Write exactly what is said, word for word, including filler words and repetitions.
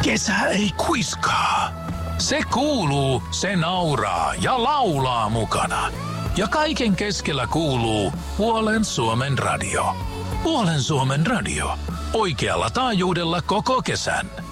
Kesä ei kuiskaa. Se kuuluu, se nauraa ja laulaa mukana. Ja kaiken keskellä kuuluu Puolen Suomen radio. Puolen Suomen radio. Oikealla taajuudella koko kesän.